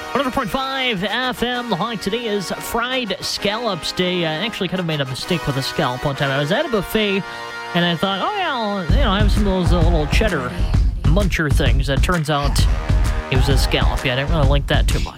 100.5 FM. The high today is Fried Scallops Day. I actually kind of made a mistake with a scallop one time. I was at a buffet, and I thought, oh yeah, I have some of those little cheddar muncher things. It turns out it was a scallop. Yeah, I didn't really like that too much.